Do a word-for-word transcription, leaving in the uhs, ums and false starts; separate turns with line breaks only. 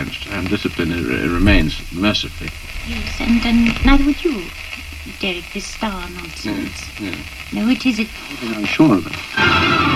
against, and discipline uh, remains mercifully.
Yes, and, and neither would you, Derek, this star nonsense.
Yes, yes.
No, it isn't.
I'm sure of it.